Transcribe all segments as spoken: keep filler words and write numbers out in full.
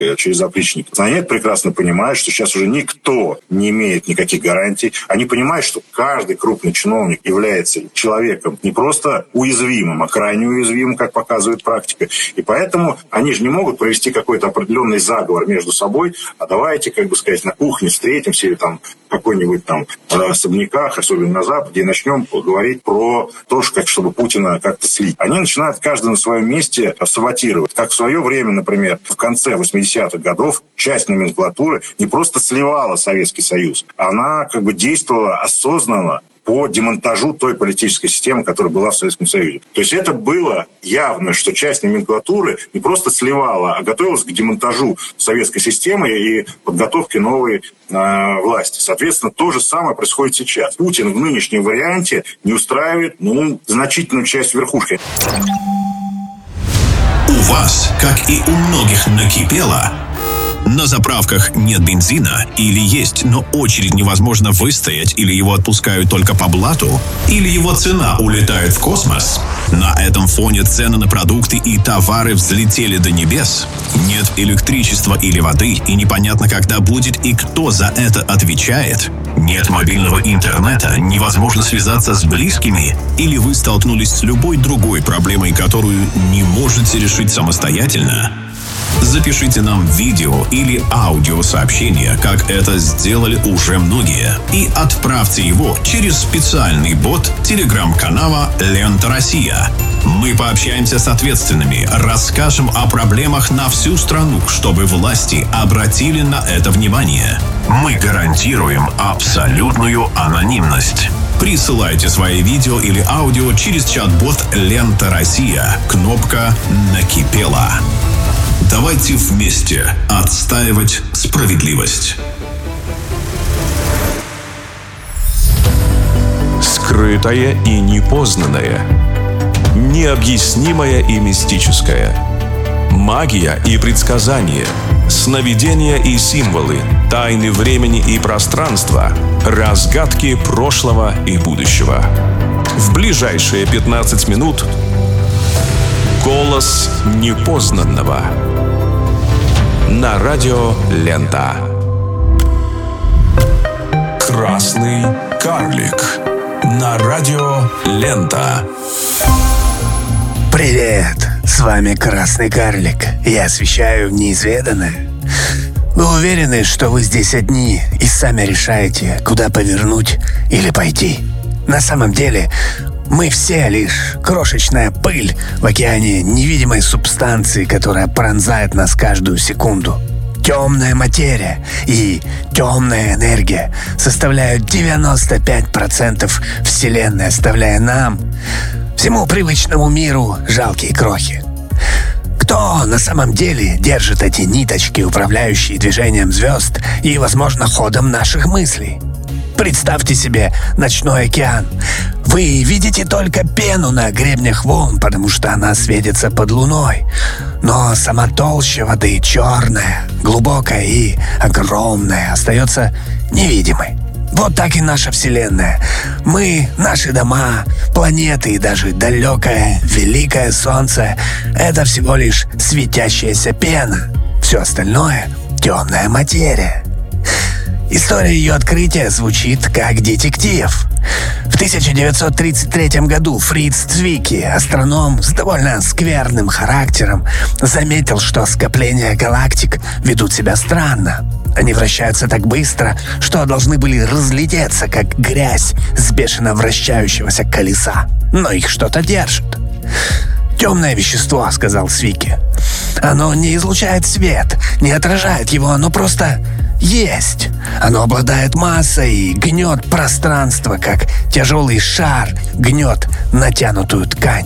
через опричников. Они это прекрасно понимают, что сейчас уже никто не имеет никаких гарантий. Они понимают, что каждый крупный чиновник является человеком не просто уязвимым, а крайне уязвимым, как показывает практика. И поэтому они же не могут провести какой-то определенный заговор между собой, а давайте, как бы сказать, на кухне встретимся или там в какой-нибудь там особняках, особенно на Западе, и начнем говорить про то, как, чтобы Путина как-то слить. Они начинают каждый на своем месте саботировать. Как в свое время, например, в конце восьмидесятых годов часть номенклатуры не просто сливала Советский Союз, она как бы действовала осознанно по демонтажу той политической системы, которая была в Советском Союзе. То есть это было явно, что часть номенклатуры не просто сливала, а готовилась к демонтажу советской системы и подготовке новой э, власти. Соответственно, то же самое происходит сейчас. Путин в нынешнем варианте не устраивает ну, значительную часть верхушки. У вас, как и у многих, накипело. На заправках нет бензина, или есть, но очередь невозможно выстоять, или его отпускают только по блату, или его цена улетает в космос. На этом фоне цены на продукты и товары взлетели до небес. Нет электричества или воды, и непонятно, когда будет и кто за это отвечает. Нет мобильного интернета, невозможно связаться с близкими, или вы столкнулись с любой другой проблемой, которую не можете решить самостоятельно. Запишите нам видео или аудиосообщение, как это сделали уже многие, и отправьте его через специальный бот телеграм-канала «Лента Россия». Мы пообщаемся с ответственными, расскажем о проблемах на всю страну, чтобы власти обратили на это внимание. Мы гарантируем абсолютную анонимность. Присылайте свои видео или аудио через чат-бот «Лента Россия». Кнопка «Накипело». Давайте вместе отстаивать справедливость. Скрытое и непознанное. Необъяснимое и мистическое. Магия и предсказания. Сновидения и символы. Тайны времени и пространства. Разгадки прошлого и будущего. В ближайшие пятнадцать минут голос непознанного. На радио «Лента». Красный карлик. На радио «Лента». Привет! С вами Красный карлик. Я освещаю неизведанное. Вы уверены, что вы здесь одни и сами решаете, куда повернуть или пойти? На самом деле, мы все лишь крошечная пыль в океане невидимой субстанции, которая пронзает нас каждую секунду. Темная материя и темная энергия составляют девяносто пять процентов Вселенной, оставляя нам, всему привычному миру, жалкие крохи. Кто на самом деле держит эти ниточки, управляющие движением звезд и, возможно, ходом наших мыслей? Представьте себе ночной океан. Вы видите только пену на гребнях волн, потому что она светится под луной. Но сама толща воды черная, глубокая и огромная, остается невидимой. Вот так и наша Вселенная. Мы, наши дома, планеты и даже далекое, великое Солнце — это всего лишь светящаяся пена. Все остальное — темная материя. История ее открытия звучит как детектив. В тысяча девятьсот тридцать третьем году Фриц Цвики, астроном с довольно скверным характером, заметил, что скопления галактик ведут себя странно. Они вращаются так быстро, что должны были разлететься, как грязь с бешено вращающегося колеса. Но их что-то держит. «Темное вещество», — сказал Цвики. «Оно не излучает свет, не отражает его, оно просто есть. Оно обладает массой и гнет пространство, как тяжелый шар гнет натянутую ткань».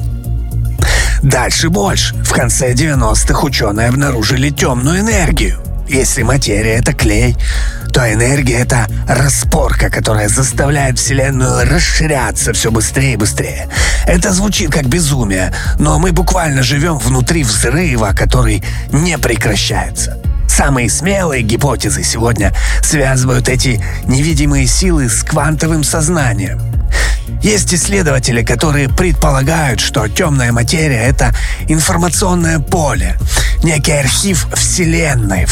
Дальше больше. В конце девяностых ученые обнаружили темную энергию. Если материя — это клей, то энергия — это распорка, которая заставляет Вселенную расширяться все быстрее и быстрее. Это звучит как безумие, но мы буквально живем внутри взрыва, который не прекращается. Самые смелые гипотезы сегодня связывают эти невидимые силы с квантовым сознанием. Есть исследователи, которые предполагают, что темная материя — это информационное поле, некий архив Вселенной, в